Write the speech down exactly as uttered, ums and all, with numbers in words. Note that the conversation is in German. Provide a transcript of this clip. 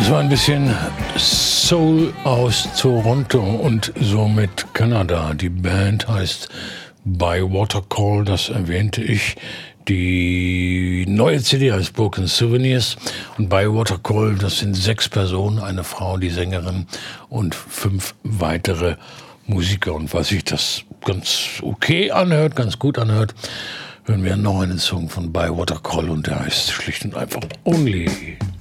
Das war ein bisschen Soul aus Toronto und somit Kanada. Die Band heißt By Watercall, das erwähnte ich. Die neue C D heißt Broken Souvenirs und By Watercall, das sind sechs Personen, eine Frau, die Sängerin und fünf weitere Musiker. Und was sich das ganz okay anhört, ganz gut anhört, hören wir noch einen Song von By Watercall und der heißt schlicht und einfach Only.